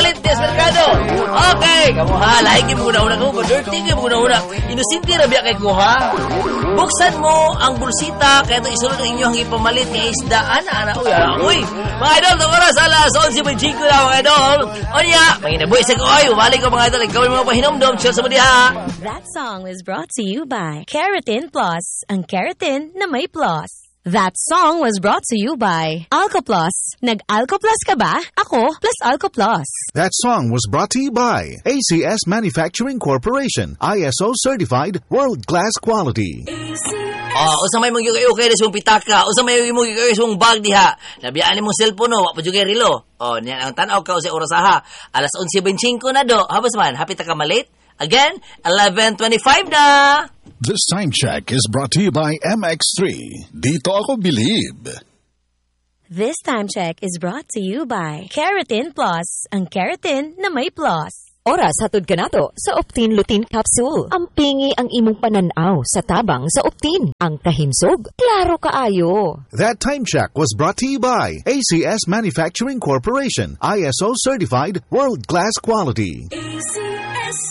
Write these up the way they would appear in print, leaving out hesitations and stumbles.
pamalit ni Mercado. Okay, kamu ha, lahi kayo muna-una ko, dirty kayo muna-una. Inusinti na biya kay ko ha. Buksan mo ang bulsita, kaya ito isunod ang inyong ipamalit ni isda. Ana, uy. Mga idol, ito oras, alas 11:25 na mga idol. O niya, manginabuhi sa ko, umalik ko mga idol, ikaw yung mga pahinomdom, chill sa muli ha. That song was brought to you by Keratin Plus, ang keratin na may plus. That song was brought to you by Alco Plus. Nag-Alco Plus ka ba? Ako plus Alco Plus. That song was brought to you by ACS Manufacturing Corporation, ISO certified, world-class quality. Usa may mong okay na sa pitaka, usa may mong okay sa bag diha. Nabiyaan mong cellphone no, wa pa jugay relo. Niyan ang tanaw ka sa oras ha. Alas 11:25 na do. Habas man, hapit ka malit. Again, 11:25 na. This time check is brought to you by MX3. Dito ako believe. This time check is brought to you by Keratin Plus, ang keratin na may plus. Oras hatod kanato sa Optin Lutein Capsule. Ampingi ang imong pananaw sa tabang sa Optin. Ang kahimsog, klaro kaayo. That time check was brought to you by ACS Manufacturing Corporation, ISO certified, world-class quality. ACS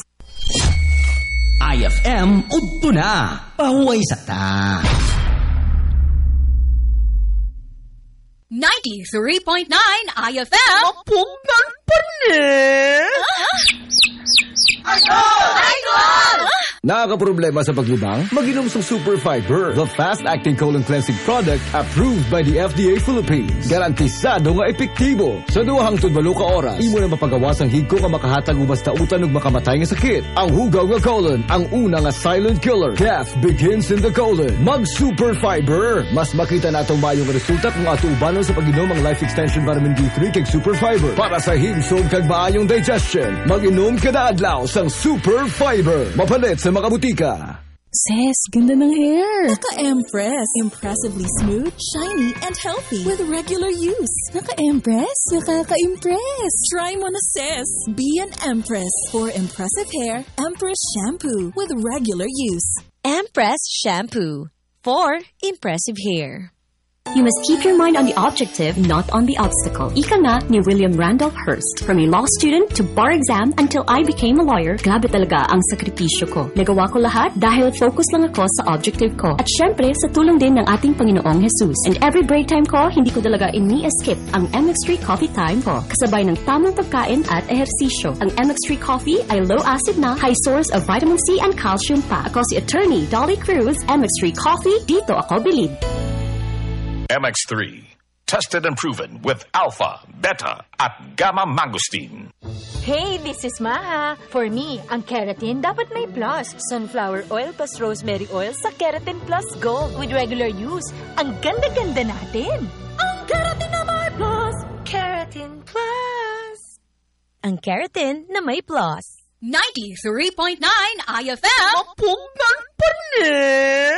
IFM udto na. Pahuway sa ta. 93.9 IFM. Pugnan pa rin. Idol! Nakaka-problema sa paglibang? Mag-inom sa Super Fiber, the fast-acting colon cleansing product approved by the FDA Philippines. Garantisado nga epektibo. Sa 2 hangtod 8 ka oras, imo na mapagawas ang higko nga makahatag ubas tautan ug makamatay nga sakit. Ang hugaw nga colon, ang una nga silent killer. Death begins in the colon. Mag-Super Fiber. Mas makita natong mayong resulta kung ato ubanon sa pag-inom ang Life Extension Vitamin D3 kag Super Fiber. Para sa himsog kag maayong digestion, mag-inom kada adlaw sang Super Fiber. Mapalit sa mga butika. Sis, ganda ng hair. Naka-Empress. Impressively smooth, shiny, and healthy with regular use. Naka-Empress? Nakaka-impress. Try mo na, sis. Be an Empress. For impressive hair, Empress Shampoo with regular use. Empress Shampoo for impressive hair. You must keep your mind on the objective, not on the obstacle. Ika nga ni William Randolph Hearst. From a law student to bar exam until I became a lawyer, grabe talaga ang sakripisyo ko. Nagawa ko lahat dahil focus lang ako sa objective ko. At syempre, sa tulong din ng ating Panginoong Jesus. And every break time ko, hindi ko talaga ini-skip ang MX3 coffee time ko. Kasabay ng tamang pagkain at ehersisyo. Ang MX3 coffee ay low acid na, high source of vitamin C and calcium pa. Ako si Attorney Dolly Cruz, MX3 coffee, dito ako bilib. MX3, tested and proven with alpha, beta, at gamma mangosteen. Hey, this is Maha. For me, ang keratin dapat may plus. Sunflower oil plus rosemary oil sa Keratin Plus Gold with regular use. Ang ganda-ganda natin. Ang keratin na may plus. Keratin Plus. Ang keratin na may plus. 93.9 IFM. Pugnan pa rin.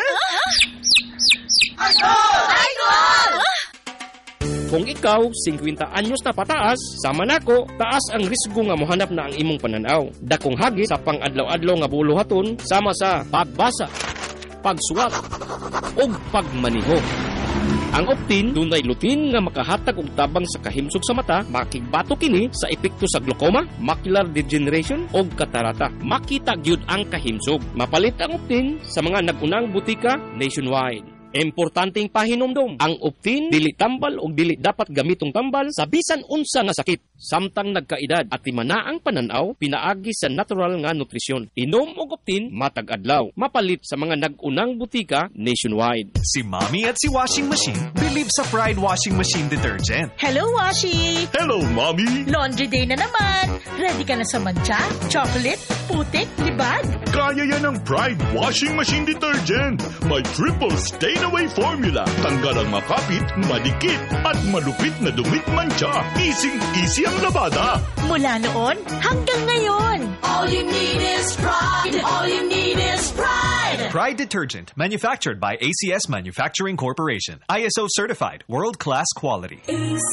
Idol! Kung ikaw, 50 anyos na pataas, sama nako, taas ang risgo nga mohanap na ang imong pananaw. Dakong hagit sa pang-adlaw-adlaw nga buluhaton, sama sa pagbasa, pagsuwat, o pagmaniho. Ang Optin, dunay lutin nga makahatag og tabang sa kahimsog sa mata, makigbato kini sa epekto sa glaucoma, macular degeneration o katarata. Makita gyud ang kahimsog. Mapalit ang Optin sa mga nagunang butika nationwide. Importanteng pahinomdom, ang Optin dili tambal o dili dapat gamitong tambal sa bisan unsa nga sakit. Samtang nagkaedad at timana ang pananaw, pinaagi sa natural nga nutrisyon. Inom og Optin matag adlaw. Mapalit sa mga nagunang butika nationwide. Si Mommy at si Washing Machine believe sa Pride Washing Machine Detergent. Hello, Washi! Hello, Mommy! Laundry day na naman. Ready ka na sa mancha, chocolate, putik, libag? Kaya yan ang Pride Washing Machine Detergent. May triple stain-away formula. Tanggal ang makapit, madikit, at malupit na dumit mancha. Easy ang labada. Mula noon hanggang ngayon. All you need is pride. All you need is pride. Pride Detergent, manufactured by ACS Manufacturing Corporation. ISO certified, world-class quality.